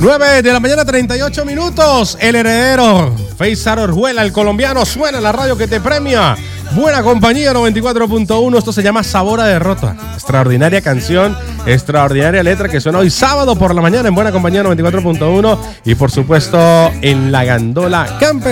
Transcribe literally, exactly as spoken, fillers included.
nueve de la mañana, treinta y ocho minutos. El heredero, Feisar Orjuela, el colombiano, suena en la radio que te premia. Buena compañía, noventa y cuatro punto uno. Esto se llama Sabor a Derrota. Extraordinaria canción, extraordinaria letra que suena hoy sábado por la mañana en Buena Compañía noventa y cuatro punto uno. Y por supuesto en La Gandola Campesina.